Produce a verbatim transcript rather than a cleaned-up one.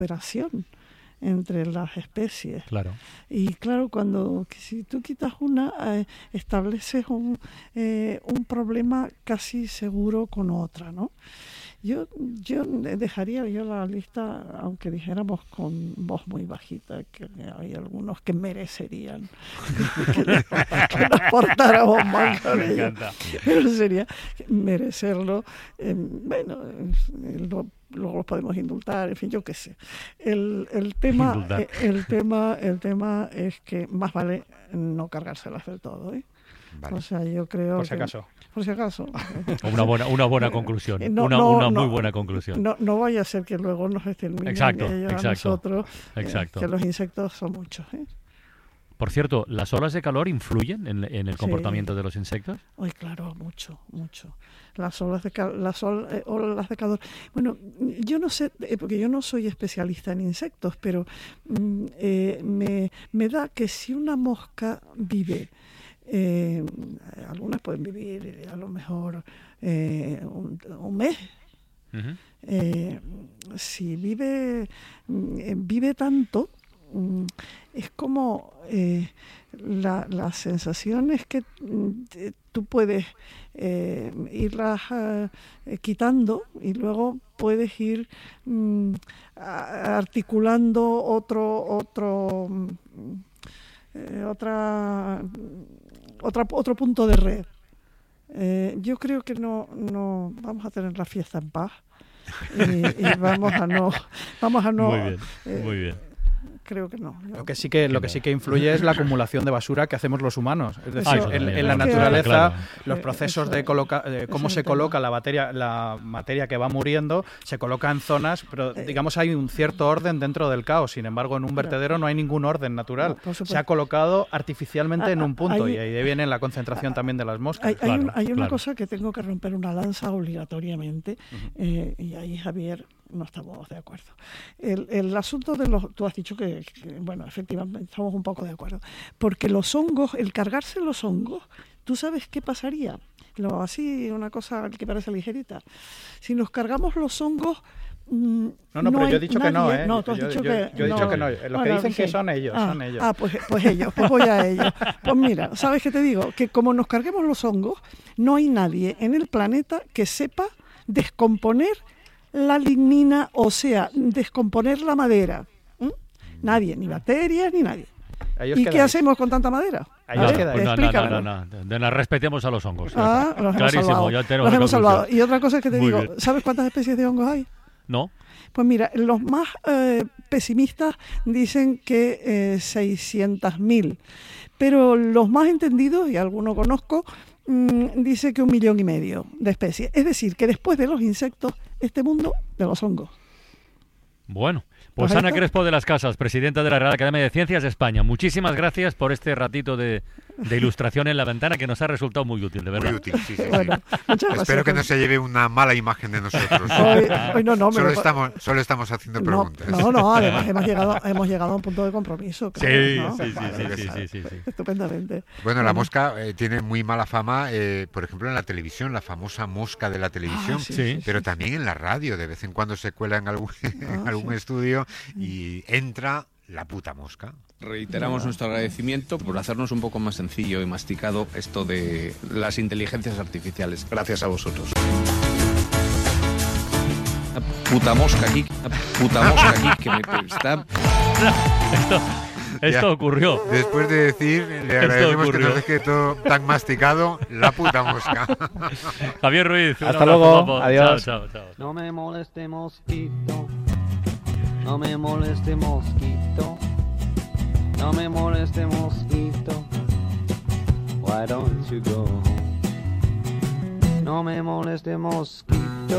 cooperación entre las especies. Claro. Y claro, cuando si tú quitas una, eh, estableces un, eh, un problema casi seguro con otra, ¿no? Yo, yo dejaría yo la lista, aunque dijéramos con voz muy bajita, que hay algunos que merecerían que, que, que nos portáramos mal con ellos. Pero sería merecerlo. Eh, bueno, eh, lo, luego los podemos indultar, en fin, yo qué sé. El, el tema, eh, el tema, el tema es que más vale no cargárselas del todo, ¿eh? Vale. O sea, yo creo por si que, acaso. Por si acaso. Una buena, una buena conclusión. No, una no, una no, muy buena conclusión. No, no vaya a ser que luego nos exterminen exacto, ellos exacto, a nosotros, exacto. Eh, que los insectos son muchos, ¿eh? Por cierto, ¿las olas de calor influyen en, en el comportamiento sí. de los insectos? Ay, claro, mucho, mucho. Las olas de, cal, las ol, eh, olas de calor. Bueno, yo no sé, eh, porque yo no soy especialista en insectos, pero mm, eh, me, me da que si una mosca vive, eh, algunas pueden vivir a lo mejor eh, un, un mes. Uh-huh. Eh, si vive, vive tanto, es como eh, la, la sensación es que eh, tú puedes eh, irlas eh, quitando y luego puedes ir mm, articulando otro otro eh, otra otra otro punto de red. Eh, yo creo que no no vamos a tener la fiesta en paz y, y vamos a no vamos a no muy bien, eh, muy bien. Creo que no. Lo que sí que lo que sí que influye es la acumulación de basura que hacemos los humanos. Es decir, Eso, en, eh, en la es naturaleza, claro. los procesos Eso, de coloca, eh, cómo se coloca la materia, la materia que va muriendo, se coloca en zonas, pero digamos hay un cierto orden dentro del caos. Sin embargo, en un vertedero no hay ningún orden natural. No, se ha colocado artificialmente ah, en un punto hay, y ahí viene la concentración ah, también de las moscas. Hay, claro, hay, un, hay una claro. cosa que tengo que romper una lanza obligatoriamente, uh-huh. eh, y ahí, Javier, no estamos de acuerdo. El, el asunto de los... Tú has dicho que, que, bueno, efectivamente estamos un poco de acuerdo. Porque los hongos, el cargarse los hongos, ¿tú sabes qué pasaría? Lo, así, una cosa que parece ligerita. Si nos cargamos los hongos... Mm, no, no, pero no yo he dicho nadie, que no, ¿eh? No, tú has yo, dicho yo, que yo he no. dicho que no. Los bueno, que dicen sí. que son ellos, ah, son ellos. Ah, pues, pues ellos, pues voy a ellos. Pues mira, ¿sabes qué te digo? Que como nos carguemos los hongos, no hay nadie en el planeta que sepa descomponer la lignina, o sea, descomponer la madera. ¿Mm? Nadie, ni bacterias, ni nadie. ¿Y quedáis? ¿Qué hacemos con tanta madera? No, no, no, no, no, no, no, no, respetemos a los hongos. Ah, los clarísimo, hemos ya tenemos los hemos salvado. Y otra cosa es que te Muy digo, bien. ¿sabes cuántas especies de hongos hay? No. Pues mira, los más eh, pesimistas dicen que eh, seiscientas mil, pero los más entendidos, y alguno conozco, mmm, dice que un millón y medio de especies. Es decir, que después de los insectos, este mundo de los hongos. Bueno, pues Ana Crespo de las Casas, presidenta de la Real Academia de Ciencias de España, muchísimas gracias por este ratito de, de ilustración en la ventana que nos ha resultado muy útil, de verdad. Muy útil, sí, sí. Bueno, sí. Muchas gracias. Espero que no se lleve una mala imagen de nosotros. Hoy, hoy no, no, solo, me estamos, solo estamos haciendo preguntas. No, no, no además hemos llegado, hemos llegado a un punto de compromiso. Creo, sí, ¿no? sí, sí, vale, sí, sí, sí, sí, sí. Estupendamente. Bueno, la mosca eh, tiene muy mala fama, eh, por ejemplo, en la televisión, la famosa mosca de la televisión, ah, sí, sí. pero sí, también en la radio, de vez en cuando se cuela en algún, en ah, algún sí. estudio y entra la puta mosca. Reiteramos nuestro agradecimiento por hacernos un poco más sencillo y masticado esto de las inteligencias artificiales. Gracias a vosotros. Una puta mosca aquí, una puta mosca aquí que me está... Esto, esto Ya. ocurrió. Después de decir, le agradecemos que ocurrió. nos deje todo tan masticado, la puta mosca. Javier Ruiz, un Hasta abrazo, luego, guapo. adiós. Chao, chao, chao. No me moleste mosquito, no me moleste mosquito, no me moleste mosquito, why don't you go home? No me moleste mosquito.